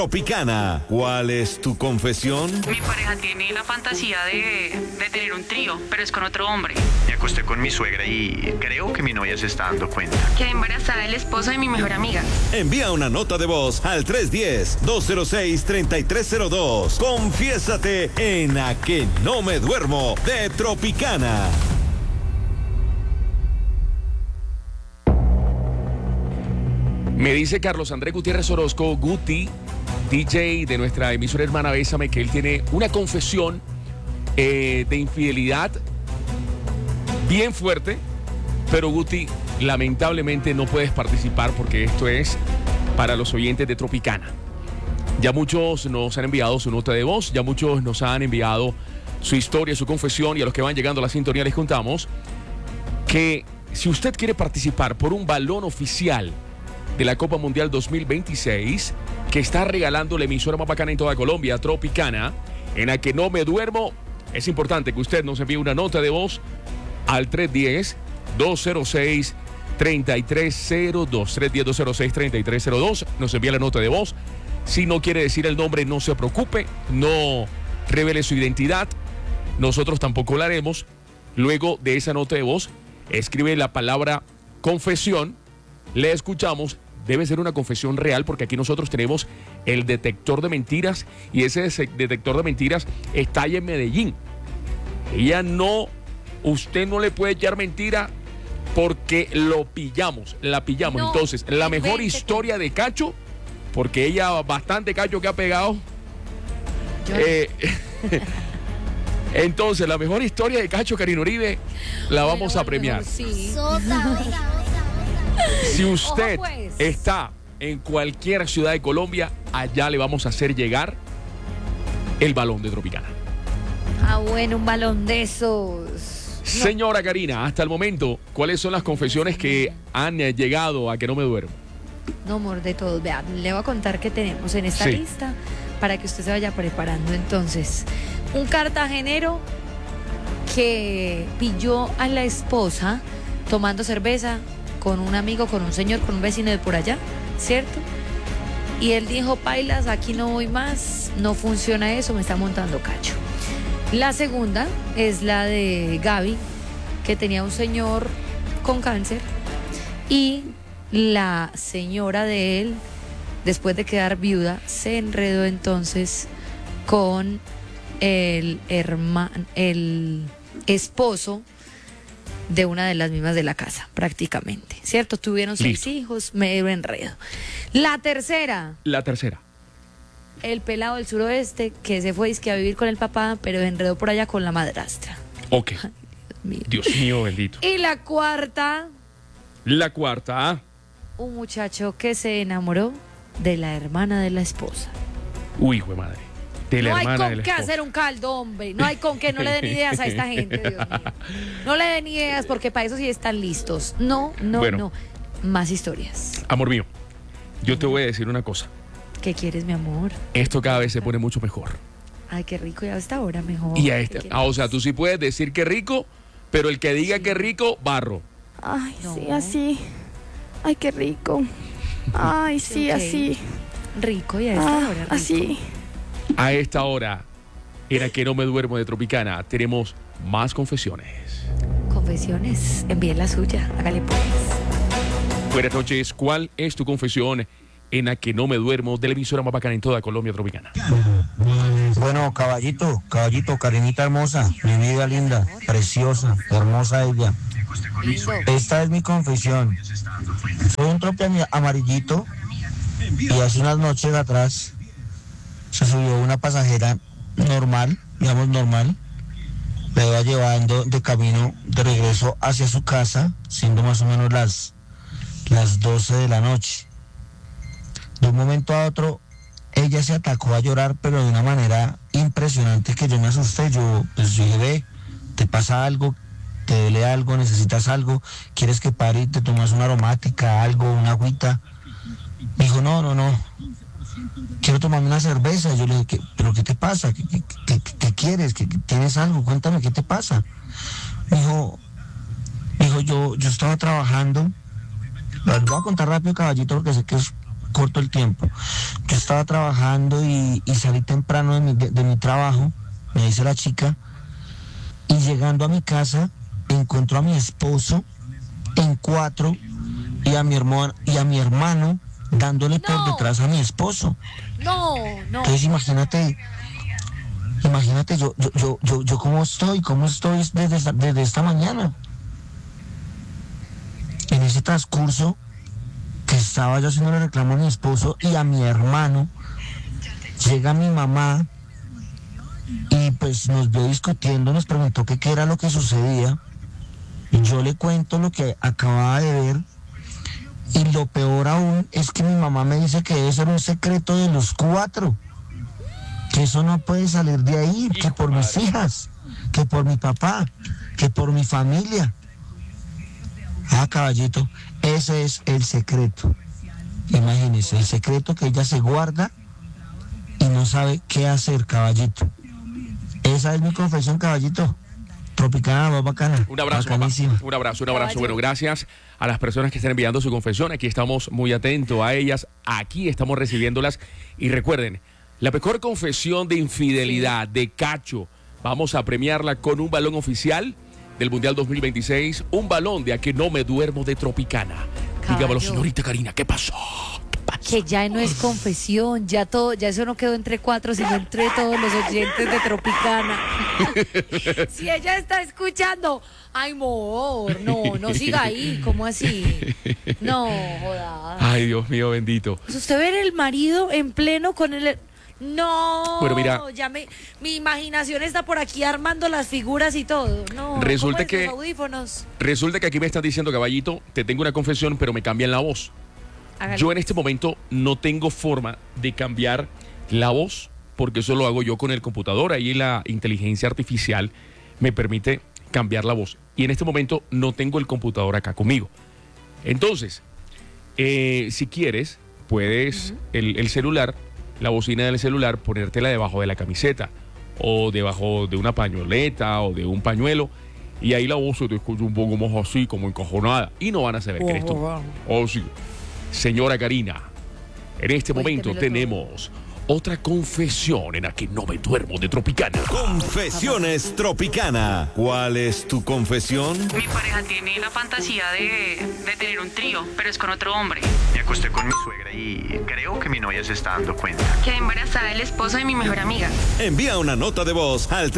Tropicana, ¿cuál es tu confesión? Mi pareja tiene la fantasía de tener un trío, pero es con otro hombre. Me acosté con mi suegra y creo que mi novia se está dando cuenta. Quedé embarazada del esposo de mi mejor amiga. Envía una nota de voz al 310-206-3302. Confiésate en A que no me duermo de Tropicana. Me dice Carlos Andrés Gutiérrez Orozco, Guti, DJ de nuestra emisora hermana Bésame, que él tiene una confesión de infidelidad bien fuerte, pero Guti, lamentablemente no puedes participar porque esto es para los oyentes de Tropicana. Ya muchos nos han enviado su nota de voz, ya muchos nos han enviado su historia, su confesión, y a los que van llegando a la sintonía les contamos que si usted quiere participar por un balón oficial de la Copa Mundial 2026 que está regalando la emisora más bacana en toda Colombia, Tropicana, en la que no me duermo, es importante que usted nos envíe una nota de voz al 310-206-3302. 310-206-3302. Nos envía la nota de voz. Si no quiere decir el nombre, no se preocupe, no revele su identidad, nosotros tampoco la haremos. Luego de esa nota de voz, escribe la palabra confesión, le escuchamos. Debe ser una confesión real porque aquí nosotros tenemos el detector de mentiras y ese detector de mentiras está ahí en Medellín. Usted no le puede echar mentira porque la pillamos. No, entonces, la mejor historia de Cacho, porque ella bastante Cacho que ha pegado. Entonces, la mejor historia de Cacho, Karina Uribe, la vamos a premiar. Sí. Si usted está en cualquier ciudad de Colombia, allá le vamos a hacer llegar el balón de Tropicana. Ah, bueno, un balón de esos. Señora Karina, hasta el momento, ¿cuáles son las confesiones que han llegado a que no me duermo? No, amor, de todos. Vea, le voy a contar qué tenemos en esta lista para que usted se vaya preparando. Entonces, un cartagenero que pilló a la esposa tomando cerveza con un amigo, con un señor, con un vecino de por allá, ¿cierto? Y él dijo, pailas, aquí no voy más, no funciona eso, me está montando Cacho. La segunda es la de Gaby, que tenía un señor con cáncer y la señora de él, después de quedar viuda, se enredó entonces con el esposo de una de las mismas de la casa, prácticamente, ¿cierto? Tuvieron 6 hijos, medio enredo. La tercera. El pelado del suroeste que se fue a vivir con el papá, pero se enredó por allá con la madrastra. Ok. Ay, Dios mío. Dios mío, bendito. Y la cuarta. Un muchacho que se enamoró de la hermana de la esposa. Uy, hijo de madre. No hay con qué hacer un caldo, hombre. No hay con qué, no le den ideas a esta gente, Dios mío. No le den ideas porque para eso sí están listos. No. Más historias. Amor mío, yo te voy a decir una cosa. ¿Qué quieres, mi amor? Esto cada vez se pone mucho mejor. Ay, qué rico, y a esta hora mejor. O sea, tú sí puedes decir que rico, pero el que diga que rico, barro. Ay, no. Sí, así. Ay, qué rico. Ay, sí, okay. Así. Rico, y a esta hora rico. Así. A esta hora, en A que no me duermo de Tropicana, tenemos más confesiones. Confesiones, envíen la suya, hágale pues. Buenas noches, ¿cuál es tu confesión en A que no me duermo de la emisora más bacana en toda Colombia, Tropicana? Bueno, caballito, Karinita hermosa, mi vida linda, preciosa, hermosa ella. Esta es mi confesión. Soy un trope amarillito y hace unas noches atrás se subió una pasajera normal, la iba llevando de camino de regreso hacia su casa, siendo más o menos las 12 de la noche. De un momento a otro, ella se atacó a llorar, pero de una manera impresionante que yo me asusté. Yo dije, ve, ¿te pasa algo? ¿Te duele algo? ¿Necesitas algo? ¿Quieres que pare y te tomas una aromática, algo, una agüita? Me dijo, no. Quiero tomarme una cerveza. Yo le dije, ¿pero qué te pasa? ¿Qué quieres? ¿Tienes algo? Cuéntame, ¿qué te pasa? Me dijo, yo estaba trabajando. Lo voy a contar rápido, caballito, porque sé que es corto el tiempo. Yo estaba trabajando y salí temprano de mi trabajo, me dice la chica, y llegando a mi casa encuentro a mi esposo en 4 y a mi hermano dándole por detrás a mi esposo. No. Entonces imagínate yo cómo estoy desde esta mañana. En ese transcurso que estaba yo haciendo el reclamo a mi esposo y a mi hermano, llega mi mamá y pues nos vio discutiendo, nos preguntó qué era lo que sucedía. Yo le cuento lo que acababa de ver y lo peor aún es que mi mamá me dice que eso era un secreto de los 4, que eso no puede salir de ahí, que por mis hijas, que por mi papá, que por mi familia. Ah, caballito, ese es el secreto. Imagínese, el secreto que ella se guarda y no sabe qué hacer, caballito. Esa es mi confesión, caballito. Tropicana, más bacana. Un abrazo, papá. Un abrazo. Bueno, gracias a las personas que están enviando su confesión. Aquí estamos muy atentos a ellas. Aquí estamos recibiéndolas. Y recuerden, la mejor confesión de infidelidad de Cacho, vamos a premiarla con un balón oficial del Mundial 2026. Un balón de A Que No Me Duermo de Tropicana. Dígamelo, señorita Karina, ¿qué pasó? Que ya no es confesión, ya eso no quedó entre 4, sino entre todos los oyentes de Tropicana. Si ella está escuchando, ay, amor, no siga ahí, ¿cómo así? No, joda. Ay, Dios mío, bendito. Pues usted ve el marido en pleno con el... No, bueno, mira, ya mi imaginación está por aquí armando las figuras y todo. No, resulta que los audífonos. Resulta que aquí me estás diciendo, caballito, te tengo una confesión, pero me cambian la voz. Hágale. Yo en este momento no tengo forma de cambiar la voz, porque eso lo hago yo con el computador. Ahí la inteligencia artificial me permite cambiar la voz. Y en este momento no tengo el computador acá conmigo. Entonces, si quieres, puedes el celular, la bocina del celular, ponértela debajo de la camiseta o debajo de una pañoleta o de un pañuelo. Y ahí la voz se te escucha un poco más así, como encajonada. Y no van a saber que eres tú. Oh, sí. Señora Karina, en este momento tenemos otra confesión en A Que No Me Duermo de Tropicana. Confesiones Tropicana. ¿Cuál es tu confesión? Mi pareja tiene la fantasía de tener un trío, pero es con otro hombre. Me acosté con mi suegra y creo que mi novia se está dando cuenta. Quedé embarazada del esposo de mi mejor amiga. Envía una nota de voz al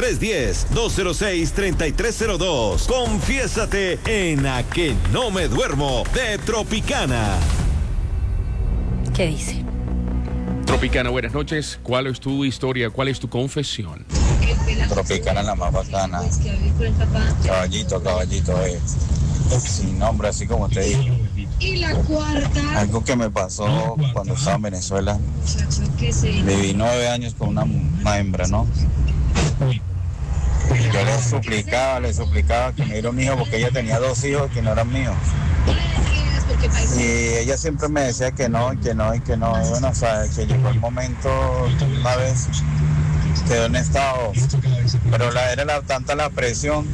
310-206-3302. Confiésate en A Que No Me Duermo de Tropicana. ¿Qué dice? Tropicana, buenas noches. ¿Cuál es tu historia? ¿Cuál es tu confesión? Tropicana, la más bacana. Caballito, sin nombre, así como te digo. Y la cuarta. Algo que me pasó cuando estaba en Venezuela. Viví 9 años con una hembra, ¿no? Yo le suplicaba que me diera un hijo porque ella tenía 2 hijos que no eran míos. Y ella siempre me decía que no. Y bueno, o sea, que llegó el momento, una vez quedó en estado, pero era tanta la presión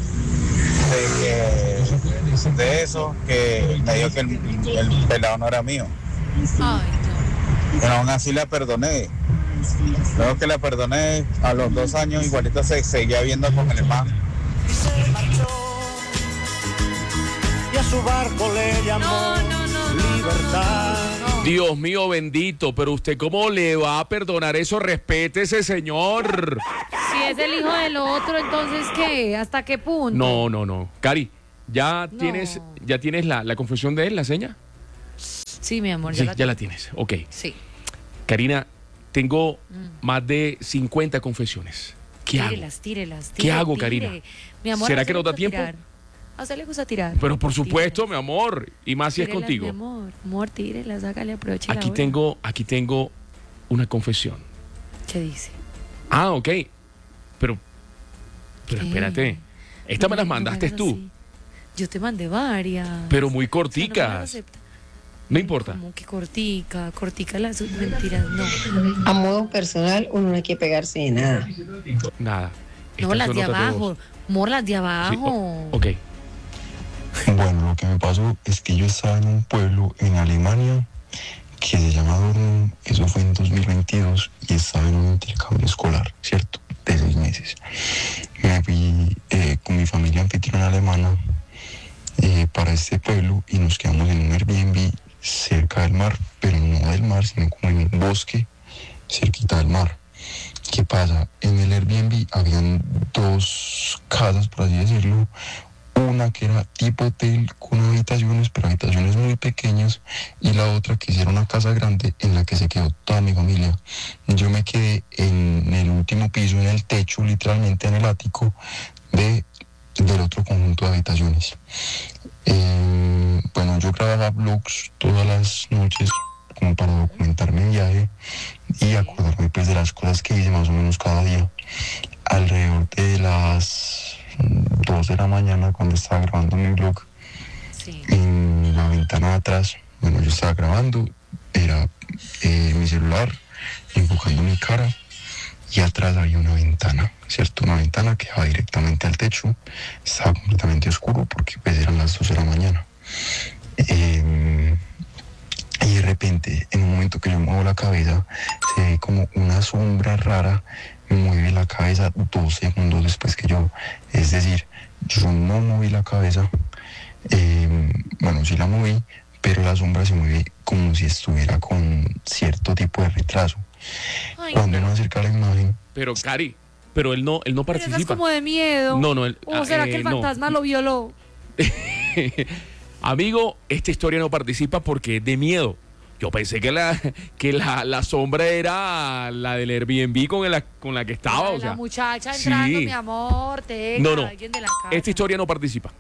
de eso que me dijo que el pelado no era mío. Ay, no. Pero aún así la perdoné. Luego que la perdoné, a los 2 años igualito se seguía viendo con el hermano. Y a su barco le llamó Libertad. Dios mío bendito, pero usted ¿cómo le va a perdonar eso? Respétese, señor. Si es el hijo del otro, entonces ¿qué? ¿Hasta qué punto? No. Cari, ¿ya tienes la confesión de él, la seña? Sí, mi amor, Sí, ya la tienes, ok. Sí. Karina, tengo más de 50 confesiones. ¿Qué hago? Tírelas. ¿Qué hago, Karina? Mi amor, ¿será que nos da tiempo? A usted le gusta tirar. Pero por supuesto, mi amor, y más si es contigo. Mi amor, tírelas, hágale, aproveche Aquí tengo una confesión. ¿Qué dice? Ah, ok. Pero espérate. Esta me las mandaste tú. Así. Yo te mandé varias. Pero muy corticas. No importa. Como que cortica las mentiras, no. A modo personal, uno no hay que pegarse de nada. Nada. No, las de abajo. Amor, las de abajo. Sí, ok. Bueno, lo que me pasó es que yo estaba en un pueblo en Alemania que se llama Dorno. Eso fue en 2022 y estaba en un intercambio escolar, ¿cierto? De 6 meses. Me fui con mi familia anfitriona alemana para este pueblo y nos quedamos en un Airbnb cerca del mar, pero no del mar, sino como en un bosque cerquita del mar. ¿Qué pasa? En el Airbnb habían 2 casas, por así decirlo. Una que era tipo hotel con habitaciones, pero habitaciones muy pequeñas, y la otra que era una casa grande en la que se quedó toda mi familia. Yo me quedé en el último piso, en el techo, literalmente en el ático del otro conjunto de habitaciones. Bueno, yo grababa vlogs todas las noches como para documentar mi viaje y acordarme pues de las cosas que hice más o menos cada día. Alrededor de las 2 de la mañana, cuando estaba grabando mi vlog, en la ventana de atrás, bueno, yo estaba grabando, era mi celular enfocando mi cara, y atrás había una ventana, ¿cierto? Una ventana que daba directamente al techo, estaba completamente oscuro porque pues eran las 2 de la mañana. Y de repente, en un momento que yo muevo la cabeza, se ve como una sombra rara, mueve la cabeza 2 segundos después que yo. Es decir, yo no moví la cabeza, bueno, sí la moví, pero la sombra se mueve como si estuviera con cierto tipo de retraso. Ay, cuando uno acerca la imagen... Pero, Cari, pero él no participa. Pero eso es como de miedo. No, ¿O será que el fantasma lo violó? Amigo, esta historia no participa porque es de miedo. Yo pensé que la sombra era la del Airbnb con la que estaba. La muchacha entrando, sí. Mi amor, no. Alguien de la casa. Esta historia no participa.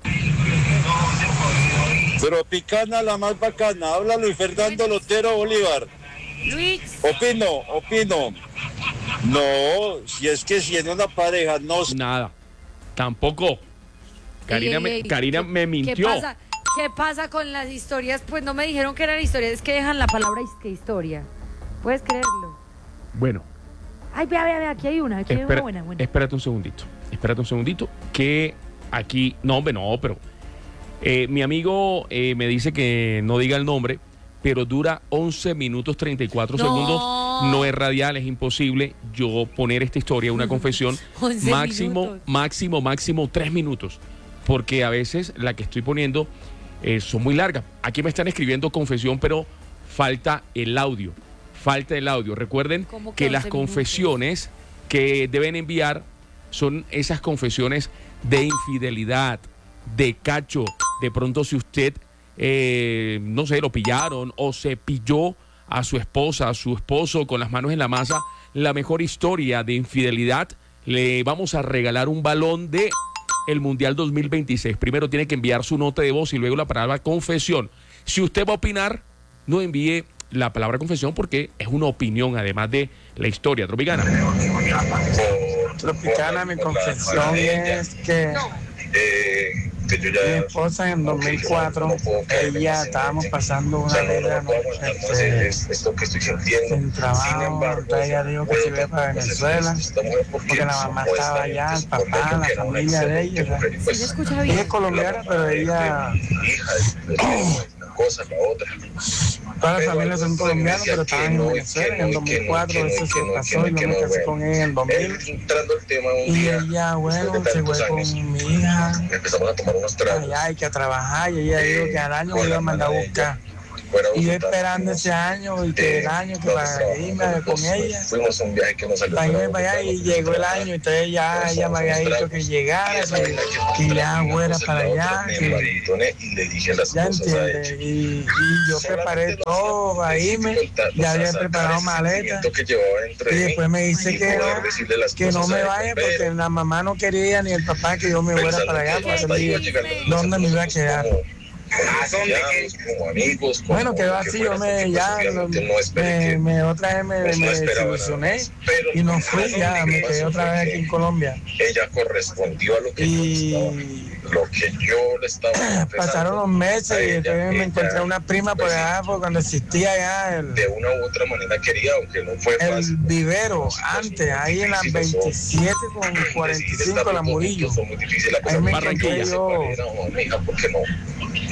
Pero Picana, la más bacana. Habla Luis Fernando Lotero Bolívar. Luis. Opino. No, si es que si en una pareja no... Nada, tampoco. Karina me mintió. ¿Qué pasa con las historias? Pues no me dijeron que eran historias, es que dejan la palabra historia. ¿Puedes creerlo? Bueno. Ay, vea, aquí hay una buena. Espérate un segundito, que aquí... No, hombre, no, pero... mi amigo me dice que no diga el nombre, pero dura 11 minutos 34 segundos. No es radial, es imposible yo poner esta historia, una confesión. Máximo 3 minutos. Porque a veces la que estoy poniendo son muy largas. Aquí me están escribiendo confesión, pero falta el audio. Recuerden que las confesiones que deben enviar son esas confesiones de infidelidad, de cacho. De pronto si usted, no sé, lo pillaron o se pilló a su esposa, a su esposo con las manos en la masa, la mejor historia de infidelidad, le vamos a regalar un balón de el Mundial 2026. Primero tiene que enviar su nota de voz y luego la palabra confesión. Si usted va a opinar, no envíe la palabra confesión porque es una opinión además de la historia. Tropicana. Tropicana, mi confesión es que mi esposa en 2004, ella estábamos pasando una negra sin trabajo, entonces ella dijo que se iba para Venezuela, porque la mamá estaba allá, el papá, la familia de ella. Ella es colombiana, pero ella... Todas las familias son colombianas, pero estaban en Venezuela. En 2004 eso se pasó y yo me casé con ella en 2000. Y ella, bueno, se fue con mi hija. Empezamos a tomar unos tragos. Allá hay que trabajar y ella dijo que al año me iba a mandar a buscar. Y yo esperando ese año y que el año que para irme con ella. Fuimos a un viaje que nos salió. Para irme para allá y llegó el año, entonces ya ella me había dicho que llegara, que ya fuera para allá. Ya entiende. Y yo preparé todo para irme, ya había preparado maletas. Y después me dice que no me vaya porque la mamá no quería ni el papá que yo me fuera para allá, porque dónde me iba a quedar. Como amigos, bueno, quedó así, yo otra vez me desilusioné y no fui, ya me quedé otra vez aquí en Colombia. Ella correspondió a lo que yo le estaba pasaron los meses y entonces me encontré una prima por allá, por cuando existía ya de una u otra manera quería, aunque no fue fácil. El vivero, antes, ahí en las 27 con 45 la Murillo. Ahí me encontré yo.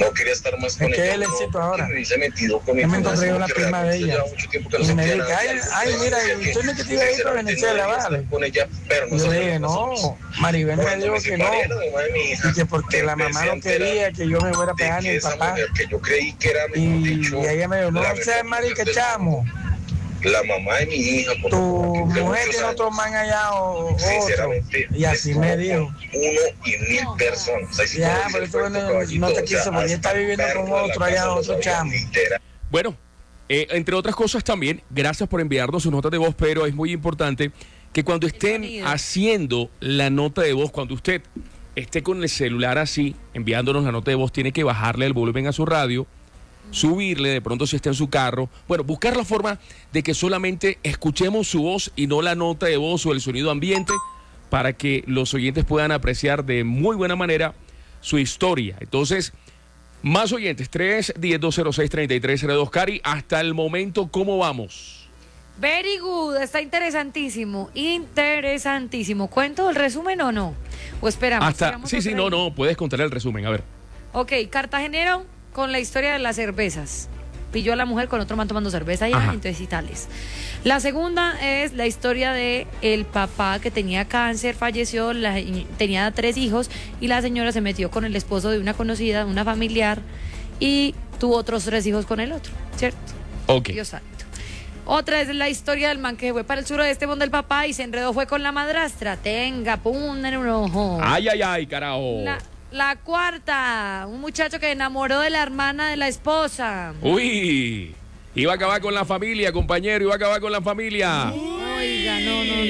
no quería estar más con ella. Él éxito ahora. Me hubiese metido con mi me mamá, encontré una prima de ella. Y me dice, ay, mira, estoy metido ahí para Venezuela, vale. Con ella, pero yo le dije, no, Maribel me dijo que no. Y que porque la mamá no quería que yo me fuera a pegar ni el papá. Que yo creí que era, y ella me dijo, no seas marica, chamo. La mamá de mi hija. Tu mujer tiene otro man allá o otro. Y así me dijo. 1 y 1000 personas. Ya, pero eso no te quiso porque está viviendo con otro allá, otro chamo. Bueno, entre otras cosas también, gracias por enviarnos sus notas de voz, pero es muy importante que cuando estén haciendo la nota de voz, cuando usted esté con el celular así, enviándonos la nota de voz, tiene que bajarle el volumen a su radio, subirle de pronto si está en su carro, bueno, buscar la forma de que solamente escuchemos su voz y no la nota de voz o el sonido ambiente para que los oyentes puedan apreciar de muy buena manera su historia. Entonces, más oyentes, 3-10-206-3302. Cari, hasta el momento, ¿cómo vamos? Very good, está interesantísimo, interesantísimo. ¿Cuento el resumen o no? ¿O esperamos? Sí, no, puedes contar el resumen, a ver. Ok, cartagenero con la historia de las cervezas. Pilló a la mujer con otro man tomando cerveza allá, entonces y tales. La segunda es la historia de el papá que tenía cáncer, falleció, tenía 3 hijos y la señora se metió con el esposo de una conocida, una familiar, y tuvo otros 3 hijos con el otro, ¿cierto? Ok. Dios santo. Otra es la historia del man que fue para el suroeste donde el papá y se enredó, fue con la madrastra. Tenga, pum, en un ojo. Ay, carajo. La cuarta, un muchacho que enamoró de la hermana de la esposa. Uy, iba a acabar con la familia, compañero, iba a acabar con la familia. Oiga,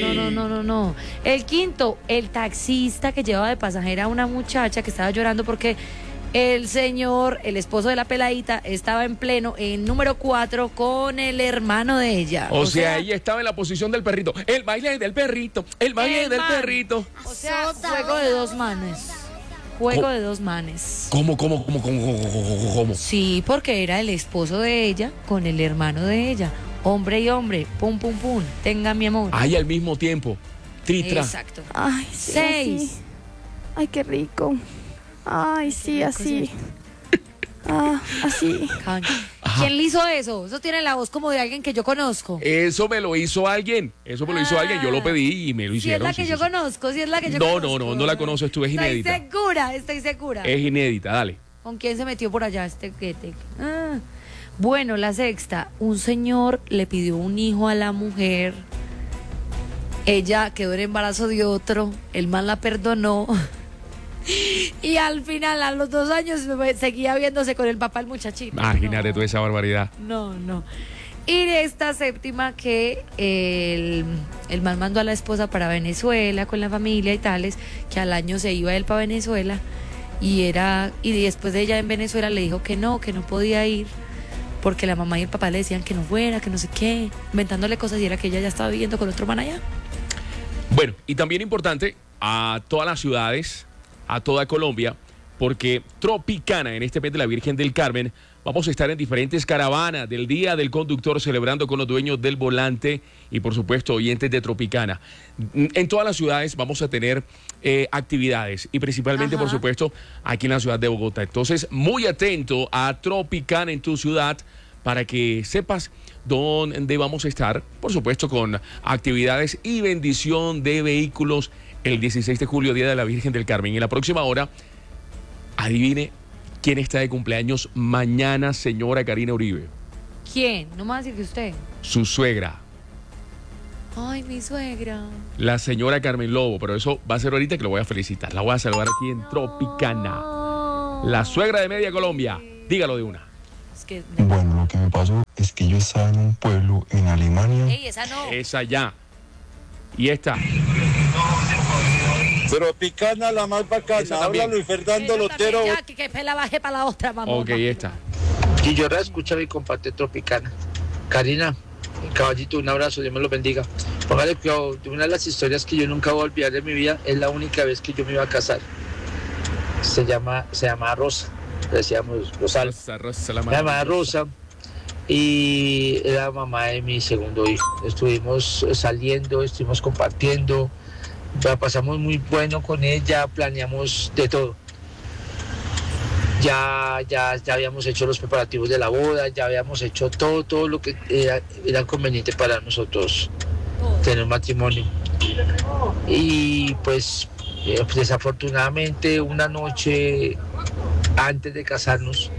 no. El quinto, el taxista que llevaba de pasajera a una muchacha que estaba llorando porque el señor, el esposo de la peladita, estaba en pleno en número 4 con el hermano de ella. O sea, ella estaba en la posición del perrito. El baile del perrito, el baile del perrito. O sea, juego de 2 manes. Juego de 2 manes. ¿Cómo? Sí, porque era el esposo de ella con el hermano de ella. Hombre y hombre, pum, tenga mi amor. Ay, al mismo tiempo. Tritra. Exacto. Ay, sí, 6. Así. Ay, qué rico. Ay, sí, así. Así. ¿Quién le hizo eso? Eso tiene la voz como de alguien que yo conozco. Eso me lo hizo alguien. Yo lo pedí y me lo hicieron. Si es la que yo conozco, No la conoces tú, es inédita. Estoy segura. Es inédita, dale. ¿Con quién se metió por allá este quete? Bueno, la sexta. Un señor le pidió un hijo a la mujer. Ella quedó en embarazo de otro. El man la perdonó. Y al final, a los 2 años, seguía viéndose con el papá el muchachito. Imagínate toda esa barbaridad. No. Y esta séptima, que el man mandó a la esposa para Venezuela con la familia y tales, que al año se iba él para Venezuela y después de ella en Venezuela le dijo que no podía ir porque la mamá y el papá le decían que no fuera, que no sé qué, inventándole cosas, y era que ella ya estaba viviendo con otro man allá. Bueno, y también importante a todas las ciudades, a toda Colombia, porque Tropicana, en este mes de la Virgen del Carmen, vamos a estar en diferentes caravanas del Día del Conductor, celebrando con los dueños del volante y, por supuesto, oyentes de Tropicana. En todas las ciudades vamos a tener actividades y principalmente, por supuesto, aquí en la ciudad de Bogotá. Entonces, muy atento a Tropicana en tu ciudad para que sepas dónde vamos a estar, por supuesto, con actividades y bendición de vehículos el 16 de julio, Día de la Virgen del Carmen. Y en la próxima hora, adivine quién está de cumpleaños mañana, señora Karina Uribe. ¿Quién? No me va a decir que usted. Su suegra. Ay, mi suegra. La señora Carmen Lobo, pero eso va a ser ahorita que lo voy a felicitar. La voy a saludar aquí en Tropicana. La suegra de Media Colombia. Dígalo de una. Bueno, lo que me pasó es que yo estaba en un pueblo en Alemania. Ey, esa no. Esa ya. Y esta. Tropicana, la más bacana. Habla Luis Fernando Lotero. Ya, que la bajé para la otra, mamá. Ok, esta. Y yo la escucho y comparte Tropicana. Karina, caballito, un abrazo, Dios me lo bendiga. Póngale cuidado, una de las historias que yo nunca voy a olvidar de mi vida es la única vez que yo me iba a casar. Se llama Rosa, le decíamos Rosal. Rosa, la llamaba Rosa y era mamá de mi segundo hijo. Estuvimos saliendo, estuvimos compartiendo, la pasamos muy bueno con ella, planeamos de todo. Ya habíamos hecho los preparativos de la boda, ya habíamos hecho todo lo que era conveniente para nosotros tener un matrimonio. Y pues desafortunadamente una noche antes de casarnos,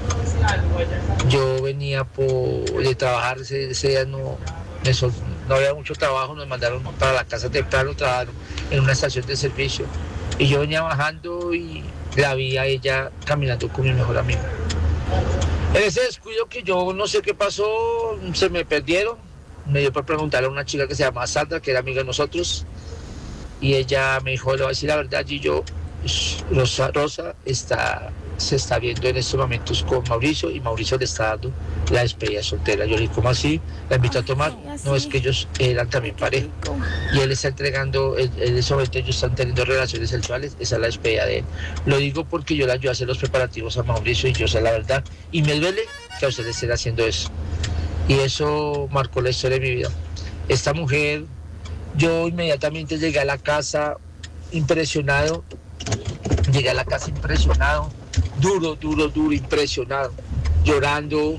yo venía de trabajar, ese día no había mucho trabajo, nos mandaron para la casa temprano, trabajaron en una estación de servicio. Y yo venía bajando y la vi a ella caminando con mi mejor amigo. En ese descuido que yo no sé qué pasó, se me perdieron. Me dio por preguntarle a una chica que se llama Sandra, que era amiga de nosotros. Y ella me dijo, le voy a decir la verdad, Gillo, Rosa se está viendo en estos momentos con Mauricio y Mauricio le está dando la despedida soltera. Yo le dije, ¿cómo así? La invito a tomar. No, es que ellos eran también pareja. Y él está entregando, en ese momento ellos están teniendo relaciones sexuales, esa es la despedida de él. Lo digo porque yo le ayudé a hacer los preparativos a Mauricio y yo sé la verdad. Y me duele que a ustedes estén haciendo eso. Y eso marcó la historia de mi vida. Esta mujer, yo inmediatamente llegué a la casa impresionado. Llegué a la casa impresionado. Duro, impresionado, llorando,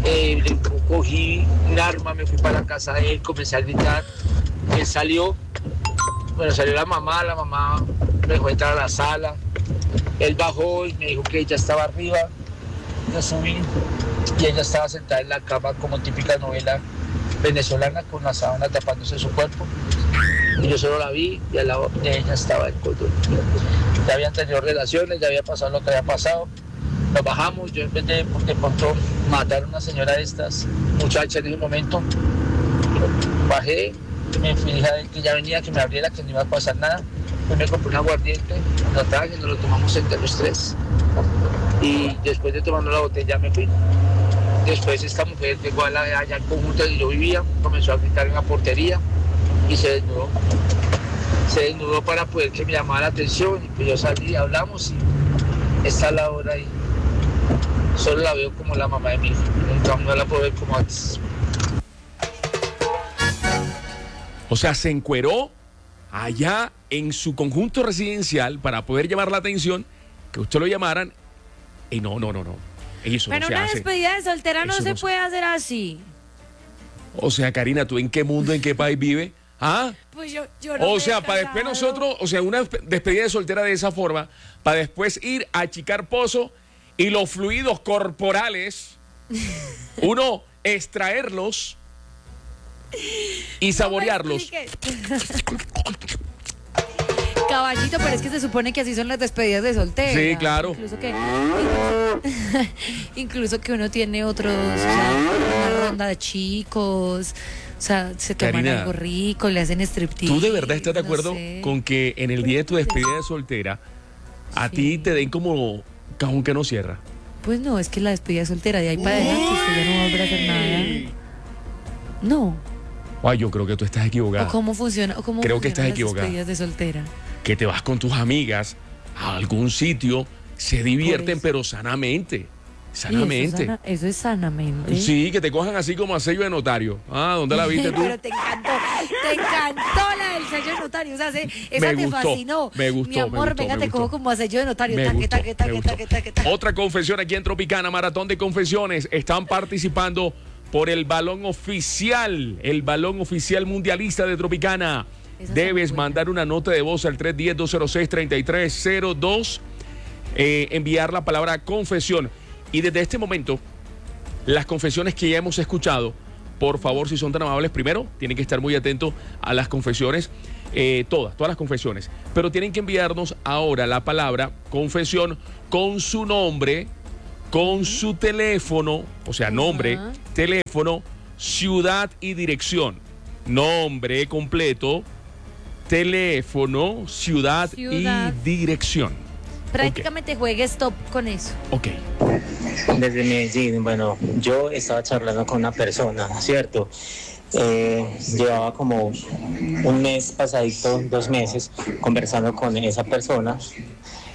cogí un arma, me fui para la casa de él, comencé a gritar, él salió la mamá me dejó entrar a la sala, él bajó y me dijo que ella estaba arriba, yo subí y ella estaba sentada en la cama como típica novela venezolana con la sábana tapándose su cuerpo, y yo solo la vi y al lado de ella estaba el cordón. Ya habían tenido relaciones, ya había pasado lo que había pasado. Nos bajamos, yo en vez de pronto matar a una señora de estas muchachas en ese momento, bajé, me fui a que ya venía, que me abriera, que no iba a pasar nada. Yo me compré un aguardiente, lo traje, nos lo tomamos entre los tres. Y después de tomarnos la botella me fui. Después esta mujer llegó allá al conjunto donde yo vivía, comenzó a gritar en la portería y se desnudó. Se desnudó para poder que me llamara la atención y pues yo salí, hablamos y está la hora y solo la veo como la mamá de mi hijo, no la puedo ver como antes. O sea, se encueró allá en su conjunto residencial para poder llamar la atención, que usted lo llamaran y no. Eso pero no se una hace. Despedida de soltera no se no puede hacer así. O sea, Karina, ¿tú en qué mundo, en qué país vives? ¿Ah? Pues yo no o sea, para después nosotros, o sea, una despedida de soltera de esa forma, para después ir a achicar pozo y los fluidos corporales, uno extraerlos y saborearlos. Caballito, pero es que se supone que así son las despedidas de soltera. Sí, claro. Incluso que uno tiene otros, o sea, una ronda de chicos. O sea, se toman Karina, algo rico, le hacen striptease. ¿Tú de verdad estás de acuerdo con que en el día de tu despedida de soltera a ti te den como cajón que no cierra? Pues no, es que la despedida de soltera de ahí para adelante usted ya no va a volver a hacer nada. No. Ay, yo creo que tú estás equivocada. ¿O cómo funciona? ¿O cómo creo que estás las equivocada. despedidas de soltera? Que te vas con tus amigas a algún sitio, se divierten, pero sanamente. Sanamente. Eso es sanamente. Sí, que te cojan así como a sello de notario. Ah, ¿dónde la viste tú? Pero te encantó la del sello de notario. O sea, esa te fascinó. Me gustó. Mi amor, venga, te cojo como a sello de notario. Taque. Otra confesión aquí en Tropicana, maratón de confesiones. Están participando por el balón oficial mundialista de Tropicana. Debes mandar una nota de voz al 310-206-3302, enviar la palabra confesión. Y desde este momento, las confesiones que ya hemos escuchado, por favor, si son tan amables, primero, tienen que estar muy atentos a las confesiones, todas las confesiones, pero tienen que enviarnos ahora la palabra confesión con su nombre, con su teléfono, o sea, nombre, teléfono, ciudad y dirección. Nombre completo, teléfono, ciudad y dirección. Prácticamente juegue stop con eso. Ok. Desde Medellín, bueno, yo estaba charlando con una persona, ¿cierto? Llevaba como un mes pasadito, 2 meses, conversando con esa persona.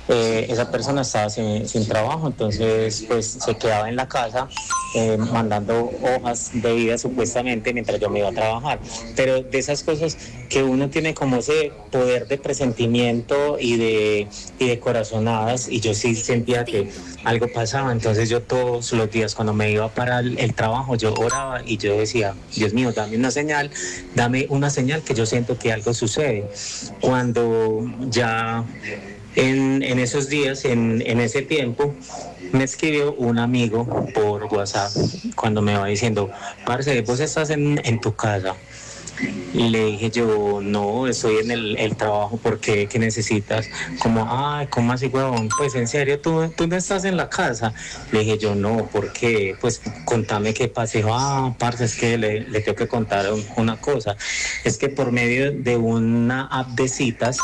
esa persona estaba sin trabajo, entonces pues se quedaba en la casa mandando hojas de vida supuestamente mientras yo me iba a trabajar, pero de esas cosas que uno tiene como ese poder de presentimiento y de corazonadas, y yo sí sentía que algo pasaba. Entonces yo todos los días cuando me iba para el trabajo yo oraba y yo decía: Dios mío, dame una señal que yo siento que algo sucede. Cuando ya en esos días, en ese tiempo, me escribió un amigo por WhatsApp cuando me va diciendo: parce, vos estás en tu casa. Y le dije yo: no, estoy en el trabajo. ¿Por qué? ¿Qué necesitas? Como: ay, ¿cómo así, huevón? Pues en serio, ¿tú no estás en la casa? Le dije yo: no, ¿por qué? Pues contame qué pasa. Dijo: parce, es que le tengo que contar una cosa. Es que por medio de una app de citas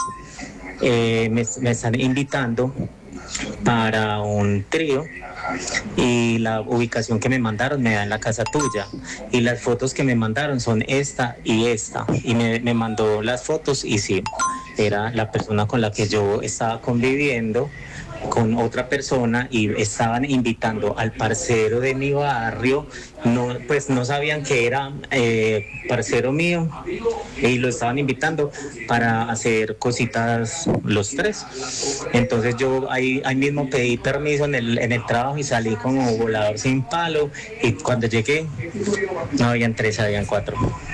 me están invitando para un trío, y la ubicación que me mandaron me da en la casa tuya, y las fotos que me mandaron son esta, y me mandó las fotos, y sí, era la persona con la que yo estaba conviviendo con otra persona, y estaban invitando al parcero de mi barrio. No sabían que era parcero mío, y lo estaban invitando para hacer cositas los tres. Entonces yo ahí mismo pedí permiso en el trabajo y salí como volador sin palo, y cuando llegué no habían 3, habían 4.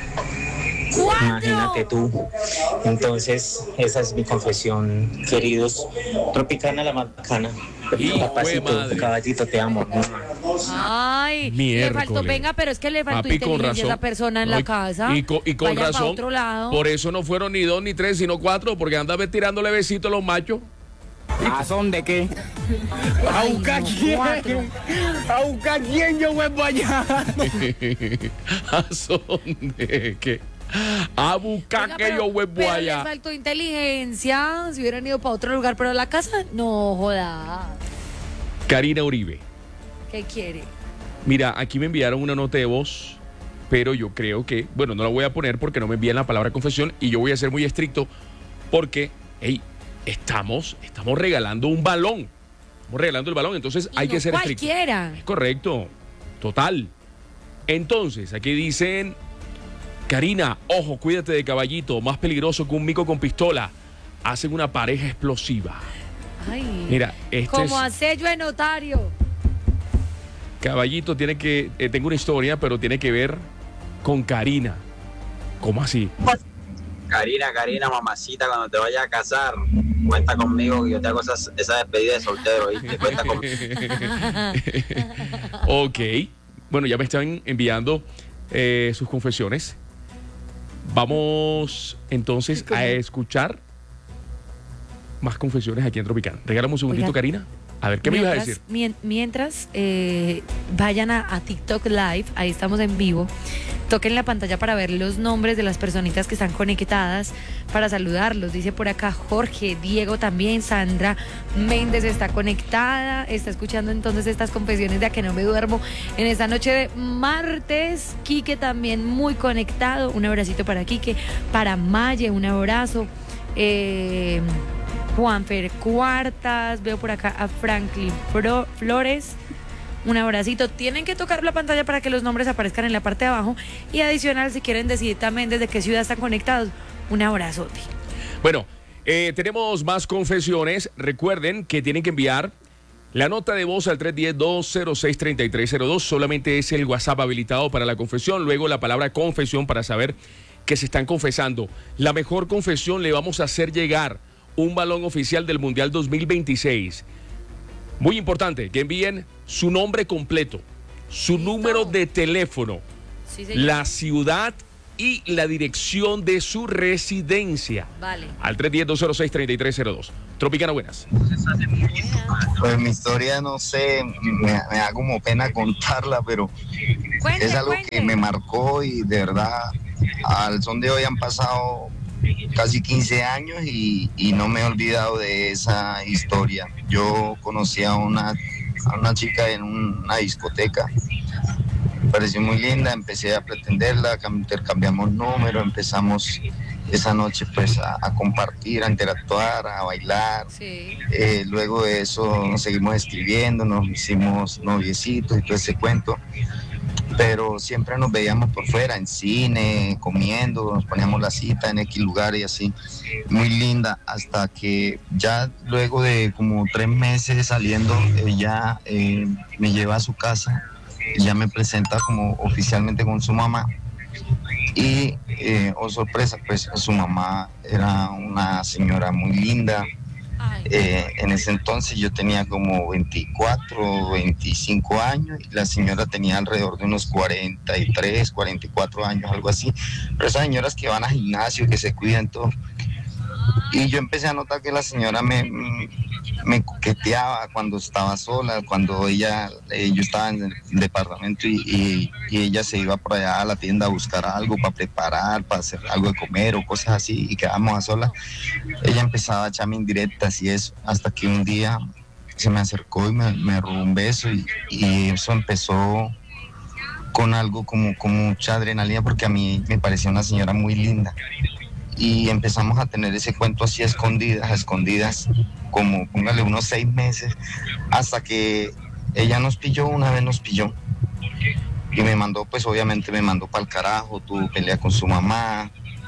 Imagínate tú. Entonces esa es mi confesión, queridos. Tropicana la Macana. Papacito, caballito, te amo. Ay, Miércoles. le faltó, venga, pero es que le faltó Papi, inteligencia a esa persona en la casa. Y con Vayan pa' razón, otro lado. por eso no fueron ni 2 ni 3, sino 4, porque andaba tirándole besitos a los machos. ¿A son de qué? ¿A buscar quién? ¿A buscar quién yo vuelvo allá? ¿A son de qué? A buscar. Venga, que yo vuelvo pero allá. Le faltó inteligencia. Si hubieran ido para otro lugar, pero la casa, no joda. Karina Uribe. ¿Qué quiere? Mira, aquí me enviaron una nota de voz, pero yo creo que, bueno, no la voy a poner porque no me envían la palabra confesión, y yo voy a ser muy estricto porque, hey, estamos regalando un balón. Estamos regalando el balón, entonces hay que ser estricto. Cualquiera. Es correcto, total. Entonces, aquí dicen: Karina, ojo, cuídate de Caballito, más peligroso que un mico con pistola. Hacen una pareja explosiva. Ay, mira, como a sello de notario. Caballito tiene que, tengo una historia, pero tiene que ver con Karina. ¿Cómo así? Karina, mamacita, cuando te vayas a casar, cuenta conmigo, que yo te hago esa despedida de soltero, ¿viste? Cuenta conmigo. Ok, bueno, ya me están enviando sus confesiones. Vamos entonces a escuchar más confesiones aquí en Tropical. Regálame un segundito, oiga, Karina. A ver, ¿qué me ibas a decir? Mientras vayan a TikTok Live, ahí estamos en vivo. Toquen la pantalla para ver los nombres de las personitas que están conectadas, para saludarlos. Dice por acá Jorge, Diego también, Sandra Méndez está conectada, está escuchando entonces estas confesiones de A Que No Me Duermo en esta noche de martes. Quique también muy conectado, un abracito para Quique, para Maye, un abrazo. Juanfer Cuartas, veo por acá a Franklin Flores, un abracito. Tienen que tocar la pantalla para que los nombres aparezcan en la parte de abajo, y adicional, si quieren decir también desde qué ciudad están conectados, un abrazote. Bueno, tenemos más confesiones. Recuerden que tienen que enviar la nota de voz al 310-206-3302. Solamente es el WhatsApp habilitado para la confesión, luego la palabra confesión para saber que se están confesando. La mejor confesión, le vamos a hacer llegar un balón oficial del Mundial 2026. Muy importante que envíen su nombre completo, su número de teléfono, sí, la ciudad y la dirección de su residencia. Vale. Al 310-206-3302. Tropicana, buenas. Pues mi historia, no sé, me da como pena contarla, pero es algo que me marcó, y de verdad, al son de hoy han pasado casi 15 años y no me he olvidado de esa historia. Yo conocí a una chica en una discoteca pareció muy linda, empecé a pretenderla, intercambiamos números, empezamos esa noche pues a compartir, a interactuar, a bailar. Sí. Luego de eso nos seguimos escribiendo, nos hicimos noviecitos y todo ese cuento. Pero siempre nos veíamos por fuera, en cine, comiendo, nos poníamos la cita en X lugar y así, muy linda, hasta que ya luego de como 3 meses saliendo, ella me lleva a su casa, ya me presenta como oficialmente con su mamá y, oh sorpresa, pues su mamá era una señora muy linda. En ese entonces yo tenía como 24, 25 años y la señora tenía alrededor de unos 43, 44 años, algo así. Pero esas señoras que van al gimnasio, que se cuidan, todo. Y yo empecé a notar que la señora me coqueteaba cuando estaba sola, cuando yo estaba en el departamento y ella se iba por allá a la tienda a buscar algo para preparar, para hacer algo de comer o cosas así, y quedábamos a solas. Ella empezaba a echarme indirectas y eso, hasta que un día se me acercó y me robó un beso y eso empezó con algo como mucha adrenalina, porque a mí me parecía una señora muy linda. Y empezamos a tener ese cuento así a escondidas, como póngale unos 6 meses, hasta que ella una vez nos pilló y me mandó, pues obviamente me mandó para el carajo, tuvo pelea con su mamá,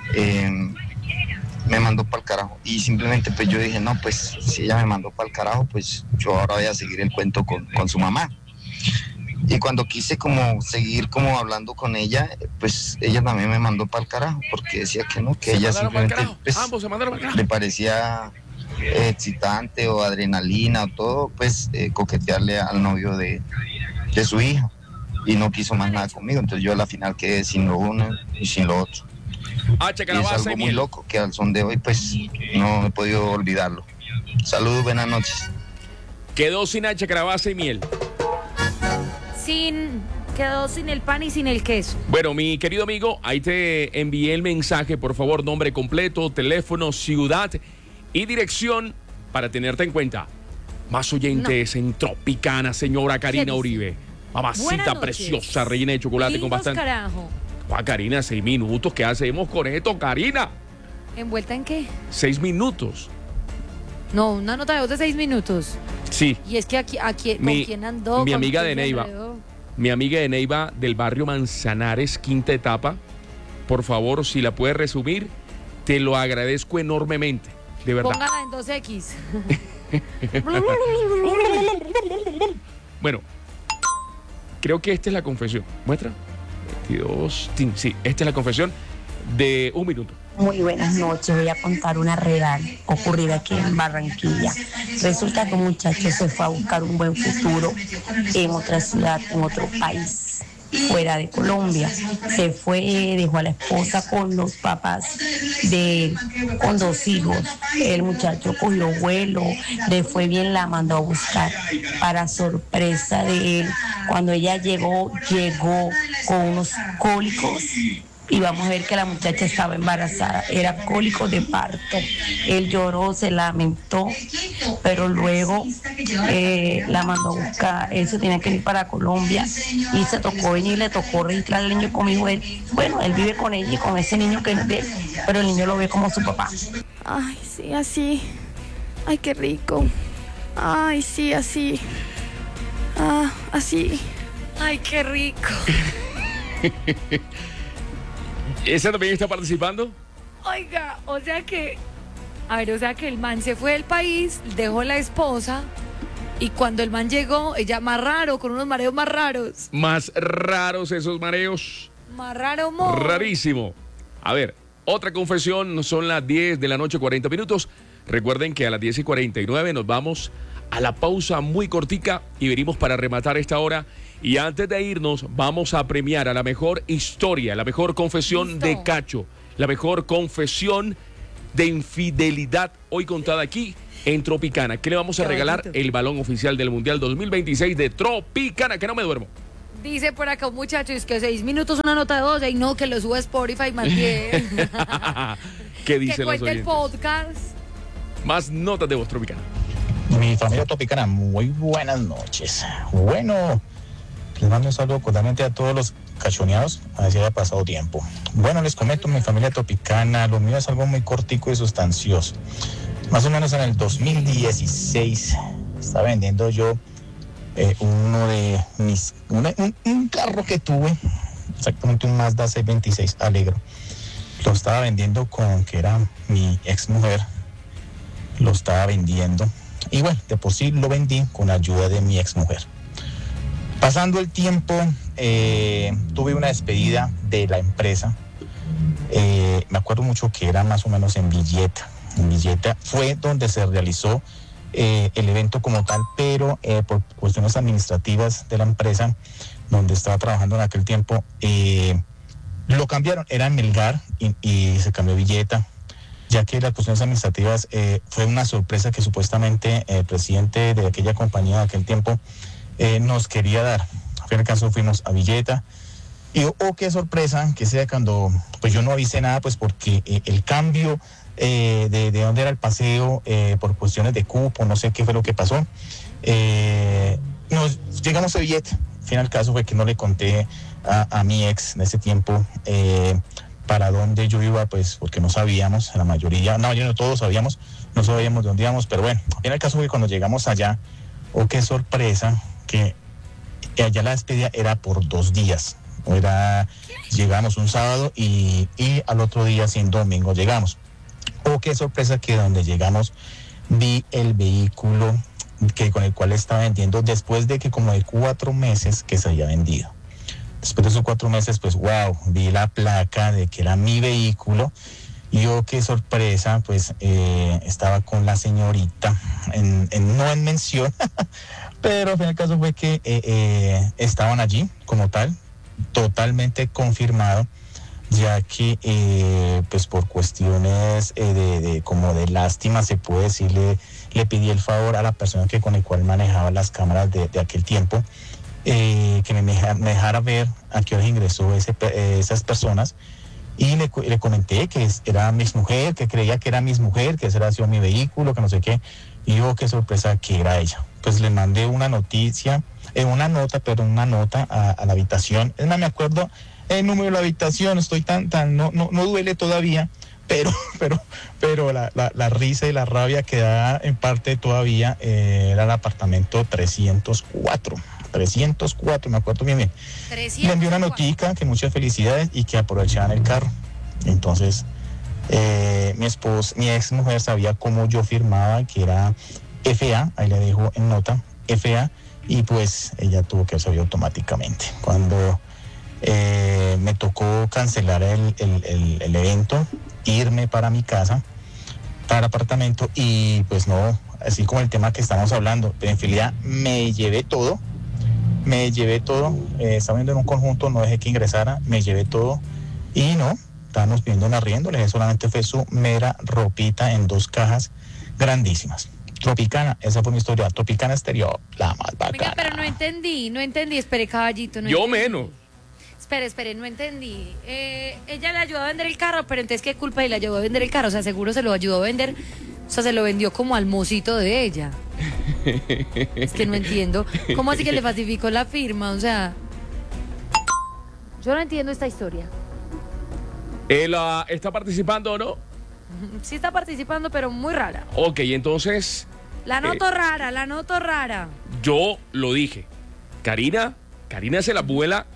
me mandó para el carajo y simplemente pues yo dije, no, pues si ella me mandó para el carajo, pues yo ahora voy a seguir el cuento con su mamá. Y cuando quise como seguir como hablando con ella, pues ella también me mandó para el carajo, porque decía que no, que ella simplemente pues, le parecía excitante o adrenalina o todo, pues coquetearle al novio de su hija, y no quiso más nada conmigo. Entonces yo a la final quedé sin lo uno y sin lo otro. Y es algo muy loco que al son de hoy pues no he podido olvidarlo. Saludos, buenas noches. Quedó sin hacha, calabaza y miel. Quedó sin el pan y sin el queso. Bueno, mi querido amigo, ahí te envié el mensaje, por favor, nombre completo, teléfono, ciudad y dirección para tenerte en cuenta. Más oyentes en Tropicana, señora Karina Uribe. Mamacita preciosa, rellena de chocolate. Lindos, con bastante. Carajo. Karina, 6 minutos. ¿Qué hacemos con esto, Karina? ¿Envuelta en qué? 6 minutos. No, una nota de voz de 6 minutos. Sí. Y es que aquí ¿con quién andó? Mi ¿Con amiga quién de se Neiva. enredó? Mi amiga de Neiva del barrio Manzanares, quinta etapa. Por favor, si la puedes resumir, te lo agradezco enormemente. De verdad. Póngala en 2X. Bueno, creo que esta es la confesión. ¿Muestra? 22. Sí, esta es la confesión de 1 minuto. Muy buenas noches, voy a contar una real ocurrida aquí en Barranquilla. Resulta que un muchacho se fue a buscar un buen futuro en otra ciudad, en otro país, fuera de Colombia. Se fue, dejó a la esposa con los papás con 2 hijos. El muchacho cogió vuelo, le fue bien, la mandó a buscar. Para sorpresa de él, cuando ella llegó con unos cólicos. Y vamos a ver que la muchacha estaba embarazada, era cólico de parto. Él lloró, se lamentó, pero luego la mandó a buscar. Él se tenía que ir para Colombia y se tocó venir, le tocó registrar al niño conmigo. Él vive con ella y con ese niño que es de él, pero el niño lo ve como su papá. Ay, sí, así. Ay, qué rico. Ay, sí, así. Así. Ay, qué rico. ¿Esa también está participando? Oiga, o sea que el man se fue del país, dejó la esposa y cuando el man llegó, ella más raro, con unos mareos más raros. Más raros esos mareos. Más raro, mo. Rarísimo. A ver, otra confesión, son las 10 de la noche, 40 minutos. Recuerden que a las 10:49 nos vamos a la pausa muy cortica y venimos para rematar esta hora. Y antes de irnos, vamos a premiar a la mejor historia, la mejor confesión de Cacho, la mejor confesión de infidelidad hoy contada aquí en Tropicana. ¿Qué le vamos a regalar? El balón oficial del Mundial 2026 de Tropicana, que no me duermo. Dice por acá un muchacho, es que 6 minutos una nota de voz, y no, que lo suba a Spotify más bien. ¿Qué dicen los oyentes? Que cuente el podcast. Más notas de voz Tropicana. Mi familia Tropicana, muy buenas noches. Bueno, Les mando un saludo cordialmente a todos los cachoneados, a ver si haya pasado tiempo. Bueno, les comento, mi familia tropicana, lo mío es algo muy cortico y sustancioso. Más o menos en el 2016 estaba vendiendo yo un carro que tuve, exactamente un Mazda 626 Alegro. Lo estaba vendiendo con que era mi ex mujer, lo estaba vendiendo y bueno, de por sí lo vendí con la ayuda de mi ex mujer. Pasando el tiempo, tuve una despedida de la empresa. Me acuerdo mucho que era más o menos en Villeta. En Villeta fue donde se realizó el evento como tal, pero por cuestiones administrativas de la empresa donde estaba trabajando en aquel tiempo, lo cambiaron. Era en Melgar y se cambió a Villeta, ya que las cuestiones administrativas fue una sorpresa que supuestamente el presidente de aquella compañía de aquel tiempo nos quería dar. En el caso fuimos a Villeta y qué sorpresa que sea cuando pues yo no avisé nada, pues porque el cambio de dónde era el paseo por cuestiones de cupo, no sé qué fue lo que pasó, nos llegamos a Villeta. Al fin y al caso fue que no le conté a mi ex en ese tiempo para dónde yo iba, pues porque no sabíamos, la mayoría, no todos sabíamos, no sabíamos de dónde íbamos, pero bueno, al fin y al caso fue que cuando llegamos allá, qué sorpresa, que allá la despedida era por 2 días. Llegamos un sábado y al otro día, sin domingo, llegamos. Qué sorpresa que donde llegamos vi el vehículo con el cual estaba vendiendo después de que como de 4 meses que se había vendido. Después de esos 4 meses, pues wow, vi la placa de que era mi vehículo. Y qué sorpresa, pues estaba con la señorita, no en mención, pero en el caso fue que estaban allí como tal, totalmente confirmado, ya que pues por cuestiones como de lástima, se puede decir, le pedí el favor a la persona con el cual manejaba las cámaras de aquel tiempo, que me dejara ver a qué hora ingresó esas personas. Y le comenté que era mi mujer, que creía que era mi mujer, que ese era sido mi vehículo, que no sé qué. Y qué sorpresa que era ella. Pues le mandé una nota a la habitación. Es más, me acuerdo el número de la habitación, estoy no duele todavía, pero la risa y la rabia que da en parte todavía era el apartamento 304, me acuerdo bien. Le envié una notica, que muchas felicidades y que aprovechaban el carro. Entonces, mi ex mujer sabía cómo yo firmaba, que era FA, ahí le dejo en nota, FA, y pues ella tuvo que saber automáticamente. Cuando me tocó cancelar el evento, irme para mi casa, para el apartamento, y pues no, así como el tema que estamos hablando, de infidelidad, me llevé todo, estaba viendo en un conjunto, no dejé que ingresara, me llevé todo, y no, estábamos pidiendo un arriendo, le dejé solamente fue su mera ropita en 2 cajas grandísimas. Tropicana, esa fue mi historia, Tropicana Exterior, la más bacana. Oiga, pero no entendí, espere, caballito, no yo entendí. Menos. Espere, no entendí. Ella le ayudó a vender el carro, pero entonces, ¿qué culpa? Y le ayudó a vender el carro, o sea, seguro se lo ayudó a vender, o sea, se lo vendió como al mocito de ella. Es que no entiendo. ¿Cómo así que le falsificó la firma? O sea, yo no entiendo esta historia. ¿Está participando o no? Sí está participando, pero muy rara. Ok, entonces... La noto rara. Yo lo dije. Karina se la vuela,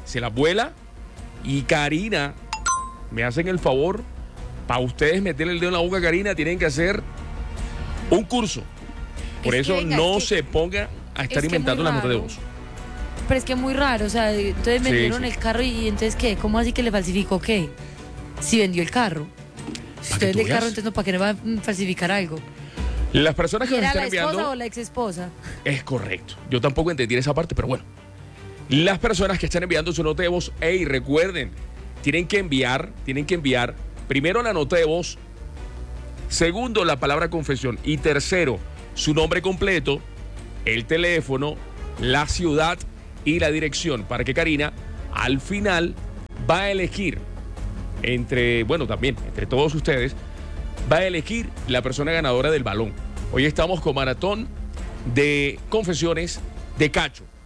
y Karina, me hacen el favor, para ustedes meterle el dedo en la boca a Karina, tienen que hacer un curso. Por eso se ponga a estar inventando las notas de voz. Pero es que es muy raro, o sea, entonces vendieron el carro y entonces ¿qué? ¿Cómo así que le falsificó qué? Si vendió el carro. Si usted vende el carro, entonces ¿para qué no va a falsificar algo? Las personas que nos están enviando... ¿Era la esposa o la ex esposa? Es correcto. Yo tampoco entendí esa parte, pero bueno. Las personas que están enviando su nota de voz, recuerden, tienen que enviar primero la nota de voz, segundo la palabra confesión y tercero su nombre completo, el teléfono, la ciudad y la dirección, para que Karina al final va a elegir entre todos ustedes, va a elegir la persona ganadora del balón. Hoy estamos con maratón de confesiones de Cacho.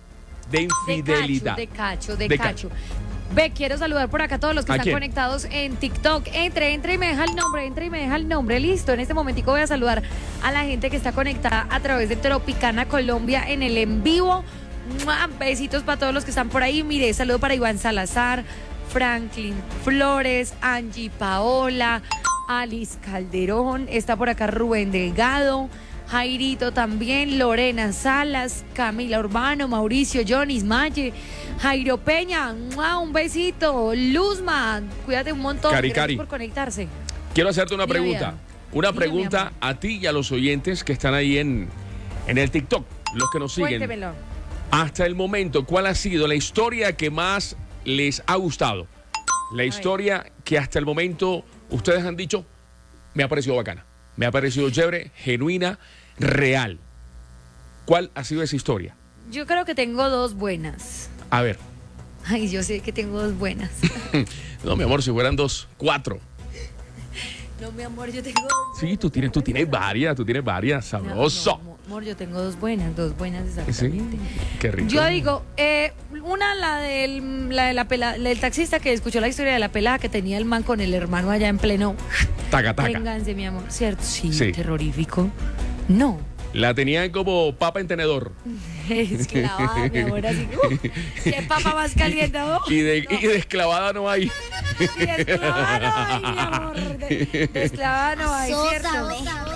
de infidelidad. De cacho. Ve, quiero saludar por acá a todos los que están conectados en TikTok. Entre y me deja el nombre. Listo, en este momentico voy a saludar a la gente que está conectada a través de Tropicana Colombia en el en vivo. ¡Mua! Besitos para todos los que están por ahí. Mire, saludo para Iván Salazar, Franklin Flores, Angie Paola, Alice Calderón, está por acá Rubén Delgado, Jairito también, Lorena Salas, Camila Urbano, Mauricio, Jonis Maye, Jairo Peña, ¡mua! Un besito, Luzma, cuídate un montón, gracias por conectarse. Quiero hacerte una pregunta, a ti y a los oyentes que están ahí en el TikTok, los que nos siguen. Cuéntemelo. Hasta el momento, ¿cuál ha sido la historia que más les ha gustado? La historia que hasta el momento ustedes han dicho, me ha parecido bacana, me ha parecido chévere, genuina, real. ¿Cuál ha sido esa historia? Yo creo que tengo dos buenas. A ver. Ay, yo sé que tengo dos buenas. No, mi amor, si fueran 2, 4. No, mi amor, yo tengo dos. Sí, tú tienes varias, sabroso. No, amor, yo tengo dos buenas exactamente. Sí, qué rico. Yo digo, una, la del taxista que escuchó la historia de la pelada que tenía el man con el hermano allá en pleno. Taca. Vénganse, mi amor, ¿cierto? Sí, terrorífico. No. La tenían como papa en tenedor. Esclavada, mi amor, así ¿qué papa más caliente? Y de esclavada no hay. Y de esclavada no hay, mi amor. De esclavada no hay, ¿cierto?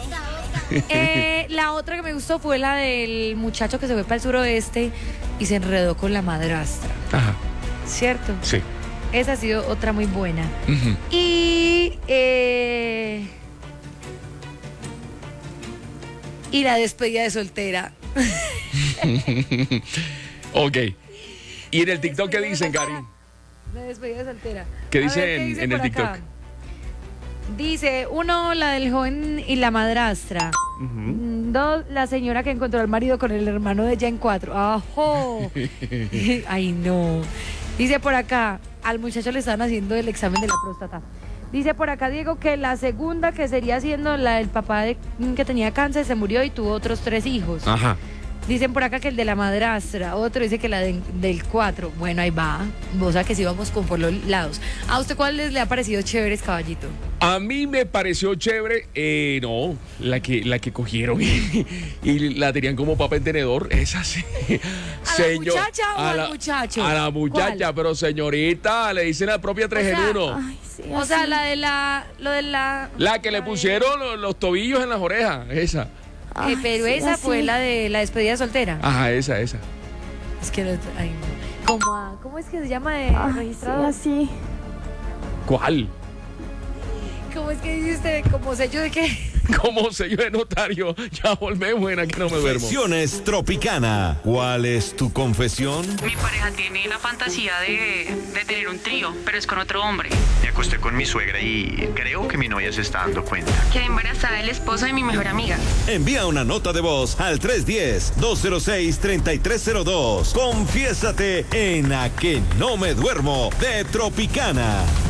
La otra que me gustó fue la del muchacho que se fue para el suroeste y se enredó con la madrastra. Ajá. ¿Cierto? Sí. Esa ha sido otra muy buena. Uh-huh. Y la despedida de soltera. Ok. ¿Y en el TikTok qué dicen, Cari? La despedida de soltera. ¿Qué dicen en el TikTok? Acá? Dice, 1, la del joven y la madrastra. Uh-huh. 2, la señora que encontró al marido con el hermano de ella en 4. ¡Ajo! Ay, no. Dice por acá, al muchacho le estaban haciendo el examen de la próstata. Dice por acá Diego que la segunda, que sería siendo la del papá que tenía cáncer, se murió y tuvo otros 3 hijos. Ajá. Dicen por acá que el de la madrastra, otro dice que la del 4. Bueno, ahí va. O sea que sí vamos con por los lados. ¿A usted cuál le ha parecido chévere, caballito? A mí me pareció chévere, no, la que cogieron y la tenían como papa en tenedor, esa sí. ¿A la muchacha o al muchacho? A la muchacha, ¿cuál? Pero señorita, le dicen la propia 3 en 1. Ay, sí, o sea, la que le pusieron los tobillos en las orejas, esa. Pero sí, esa fue la de la despedida soltera. Ajá, esa. Es que ay, no. ¿Cómo es que se llama de registrado? Sí, así. ¿Cuál? ¿Cómo es que dice usted? ¿Como sello de qué? Como sello de notario. Ya volvemos en Aquí No Me Duermo. Confesiones Tropicana. ¿Cuál es tu confesión? Mi pareja tiene la fantasía de tener un trío, pero es con otro hombre. Me acosté con mi suegra y creo que mi novia se está dando cuenta. Quedé embarazada el esposo de mi mejor amiga. Envía una nota de voz al 310-206-3302. Confiésate en A Que No Me Duermo de Tropicana.